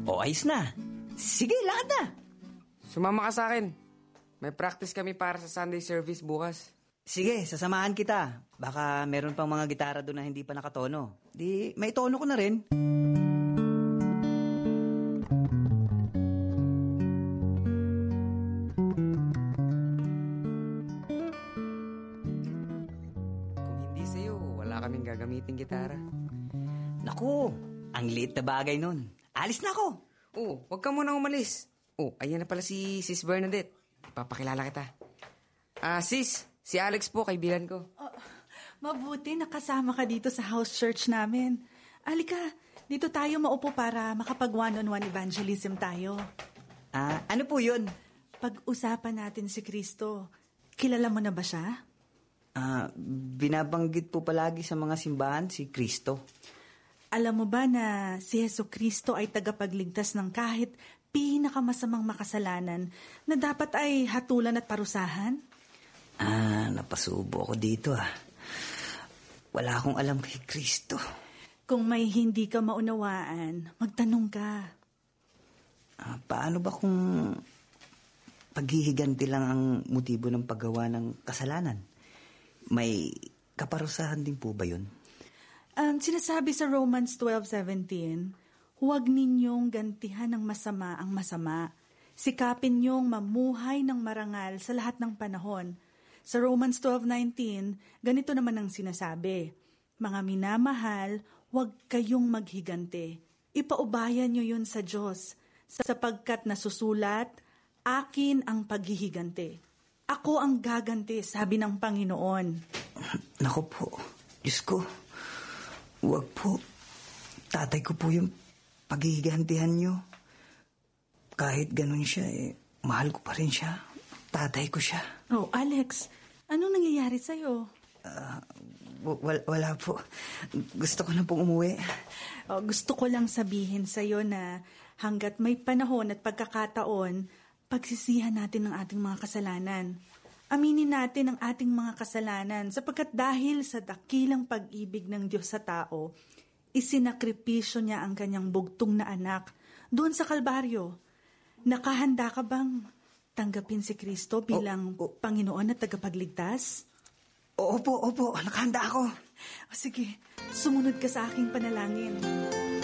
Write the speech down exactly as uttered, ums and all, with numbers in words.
O, ayos na. Sige, lakad na. Sumama ka sa akin. May practice kami para sa Sunday service bukas. Sige, sasamahan kita. Baka meron pang mga gitara doon na hindi pa nakatono. Di, may tono ko na rin. Kung hindi sa'yo, wala kaming gagamitin gitara. Naku, ang liit na bagay nun. Alis na ako. Oh, wag ka muna umalis. Oh, ayan na pala si Sis Bernadette. Papakilala kita. Ah, Sis, si Alex po, kaibigan ko. Oh, mabuti nakasama ka dito sa house church namin. Alika, dito tayo maupo para makapag one-on-one evangelism tayo. Ah, ano po yun? Pag-usapan natin si Kristo. Kilala mo na ba siya? Ah, binabanggit po palagi sa mga simbahan si Kristo. Alam mo ba na si Hesus Kristo ay tagapagligtas ng kahit pinakamasamang makasalanan na dapat ay hatulan at parusahan? Ah, napasubo ako dito ah. Wala akong alam kay Kristo. Kung may hindi ka maunawaan, magtanong ka. Ah, paano ba kung paghihiganti lang ang motibo ng paggawa ng kasalanan? May kaparusahan din po ba yun? Um, sinasabi sa Romans twelve seventeen, huwag ninyong gantihan ng masama ang masama. Sikapin niyong mamuhay ng marangal sa lahat ng panahon. Sa Romans twelve nineteen, ganito naman ang sinasabi, mga minamahal, huwag kayong maghigante. Ipaubayan niyo yun sa Diyos, sapagkat nasusulat, akin ang paghihigante. Ako ang gaganti, sabi ng Panginoon. Naku po, Diyos ko. Huwag po. Tatay ko po yung paghihigantihan niyo. Kahit ganun siya, eh, mahal ko pa rin siya. Tatay ko siya. Oh, Alex, anong nangyayari sa'yo? Uh, wala, wala po. Gusto ko na pong umuwi. Oh, gusto ko lang sabihin sa'yo na hanggat may panahon at pagkakataon, pagsisihan natin ang ating mga kasalanan. Aminin natin ang ating mga kasalanan sapagkat dahil sa dakilang pag-ibig ng Diyos sa tao, isinakripisyo niya ang kanyang bugtong na anak doon sa Kalbaryo. Nakahanda ka bang tanggapin si Kristo bilang oh, oh. Panginoon at tagapagligtas? Opo, opo. Nakahanda ako. O sige, sumunod ka sa aking panalangin.